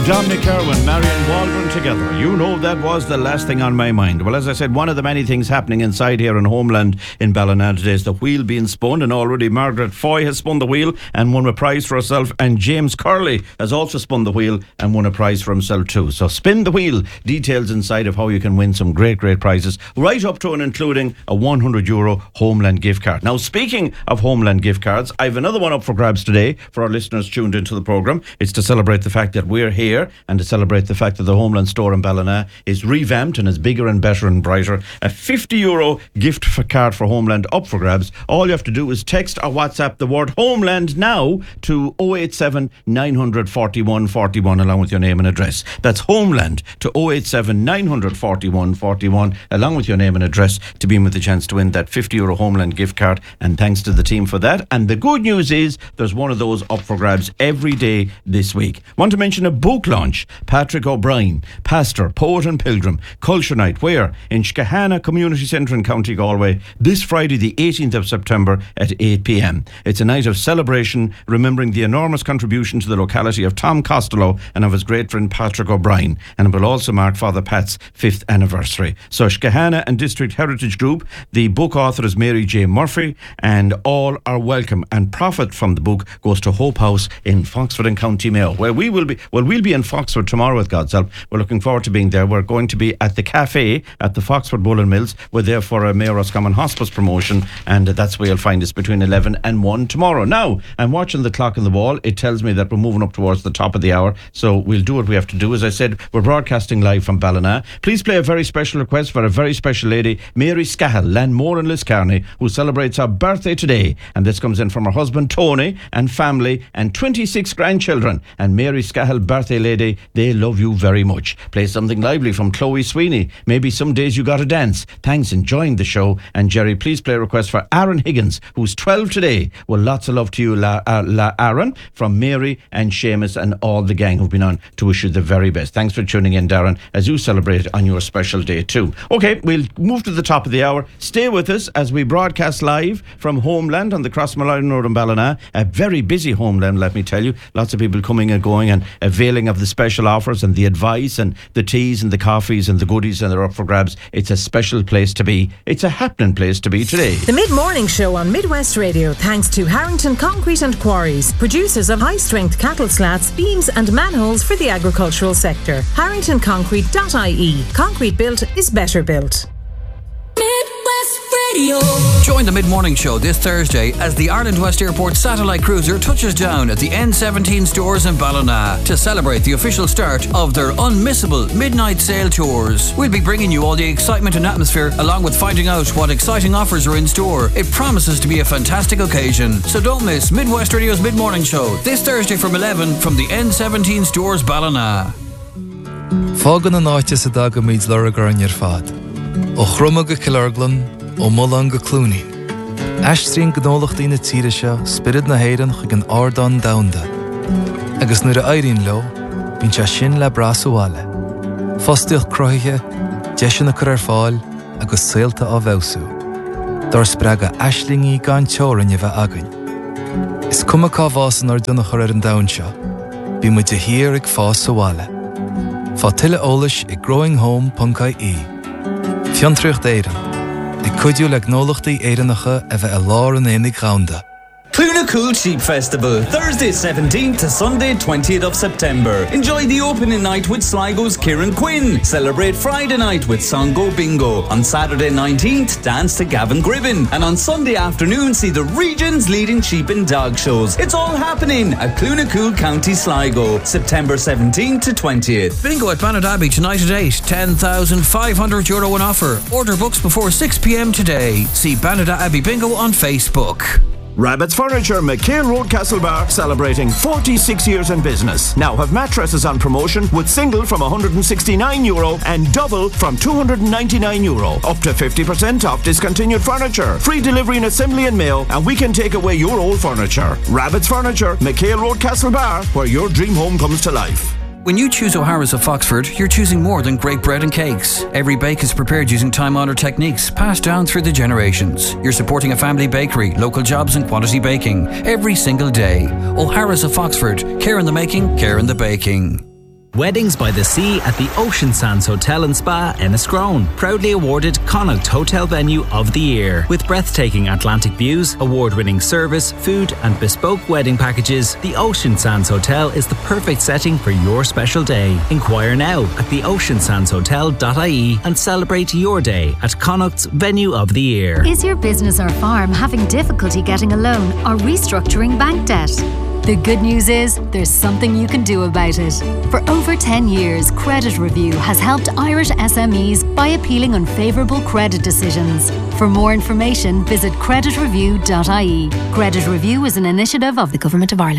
Dominic Irwin, Marion Waldron together. You know that was the last thing on my mind. Well, as I said, one of the many things happening inside here in Homeland in Ballina today is the wheel being spun, and already Margaret Foy has spun the wheel and won a prize for herself, and James Curley has also spun the wheel and won a prize for himself too. So spin the wheel. Details inside of how you can win some great prizes, right up to and including a €100 Homeland gift card. Now, speaking of Homeland gift cards, I have another one up for grabs today for our listeners tuned into the programme. It's to celebrate the fact that we're here and to celebrate the fact that the Homeland store in Ballina is revamped and is bigger and better and brighter. A €50 gift card for Homeland up for grabs. All you have to do is text or WhatsApp the word Homeland now to 087 900 41 41 along with your name and address. That's Homeland to 087 900 41 41 along with your name and address to be in with the chance to win that €50 Homeland gift card, and thanks to the team for that. And the good news is there's one of those up for grabs every day this week. Want to mention a book launch. Patrick O'Brien, pastor, poet and pilgrim, Culture Night, where? In Skahana Community Centre in County Galway, this Friday the 18th of September at 8 p.m. It's a night of celebration, remembering the enormous contribution to the locality of Tom Costello and of his great friend Patrick O'Brien, and it will also mark Father Pat's 5th anniversary. So Skahana and District Heritage Group, the book author is Mary J. Murphy, and all are welcome, and profit from the book goes to Hope House in Foxford and County Mayo, where we'll be in Foxford tomorrow with God's help. We're looking forward to being there. We're going to be at the cafe at the Foxford Bull and Mills. We're there for a Mayor Roscommon Hospice promotion, and that's where you'll find us between 11 and 1 tomorrow. Now, I'm watching the clock on the wall. It tells me that we're moving up towards the top of the hour, so we'll do what we have to do. As I said, we're broadcasting live from Ballina. Please play a very special request for a very special lady, Mary Scahill, Landmore in Liscarney, who celebrates her birthday today, and this comes in from her husband Tony and family and 26 grandchildren. And Mary Scahill, birthday lady, they love you very much. Play something lively from Chloe Sweeney. Maybe some days you gotta dance. Thanks, enjoying the show. And Jerry, please play a request for Aaron Higgins, who's 12 today. Well, lots of love to you, Aaron, from Mary and Seamus and all the gang who've been on to wish you the very best. Thanks for tuning in, Darren, as you celebrate on your special day too. Okay, we'll move to the top of the hour. Stay with us as we broadcast live from Homeland on the Crossmolina Road in Ballina. A very busy Homeland, let me tell you. Lots of people coming and going and availing of the special offers and the advice and the teas and the coffees and the goodies, and they're up for grabs. It's a special place to be. It's a happening place to be today. The Mid-Morning Show on Midwest Radio, thanks to Harrington Concrete and Quarries, producers of high-strength cattle slats, beams and manholes for the agricultural sector. HarringtonConcrete.ie. Concrete built is better built. Radio. Join the Mid-Morning Show this Thursday as the Ireland West Airport satellite cruiser touches down at the N17 stores in Ballina to celebrate the official start of their unmissable midnight sail tours. We'll be bringing you all the excitement and atmosphere, along with finding out what exciting offers are in store. It promises to be a fantastic occasion, so don't miss Midwest Radio's Mid-Morning Show this Thursday from 11 from the N17 stores Ballina. Fágan an áite sa dag a míid luragar an fad. Ó chrumma go Killarglan, ó Mullan go Clooney. Aistrín gnólachtaí na tíre seo, spirid na héirean chuig an ardán daunda. Agus nuair a éirín leo, bín se sin le brasúáile. Fostiach croithe, deisian na cur ar fáil, agus saolta á bhesú. Dar spreaga aislingaí gan teoran a bheith againn. Is cuma cá bhásan ar duna chur ar an daun seo, bí mu de hir ag fás súáile. Fá tuile ólas I growinghome.ie. Fiontraocht éirean. I cuidiú le gnólachtaí éireannacha a bheith a lár an éananig ghaunda. Cloonacool Sheep Festival, Thursday 17th to Sunday 20th of September. Enjoy the opening night with Sligo's Kieran Quinn. Celebrate Friday night with Songo Bingo. On Saturday 19th, dance to Gavin Gribben. And on Sunday afternoon, see the region's leading sheep and dog shows. It's all happening at Cloonacool, County Sligo, September 17th to 20th. Bingo at Bannock tonight at 8. €10,500 in offer. Order books before 6 p.m. today. See Bannock Abbey Bingo on Facebook. Rabbit's Furniture, McHale Road, Castlebar, celebrating 46 years in business. Now have mattresses on promotion with single from €169 and double from €299. Up to 50% off discontinued furniture. Free delivery and assembly in Mayo, and we can take away your old furniture. Rabbit's Furniture, McHale Road, Castlebar, where your dream home comes to life. When you choose O'Hara's of Foxford, you're choosing more than great bread and cakes. Every bake is prepared using time-honoured techniques passed down through the generations. You're supporting a family bakery, local jobs and quality baking every single day. O'Hara's of Foxford. Care in the making, care in the baking. Weddings by the Sea at the Ocean Sands Hotel and Spa, Enniscrone. Proudly awarded Connacht Hotel Venue of the Year. With breathtaking Atlantic views, award-winning service, food and bespoke wedding packages, the Ocean Sands Hotel is the perfect setting for your special day. Inquire now at theoceansandshotel.ie and celebrate your day at Connacht's Venue of the Year. Is your business or farm having difficulty getting a loan or restructuring bank debt? The good news is there's something you can do about it. For over 10 years, Credit Review has helped Irish SMEs by appealing unfavourable credit decisions. For more information, visit creditreview.ie. Credit Review is an initiative of the Government of Ireland.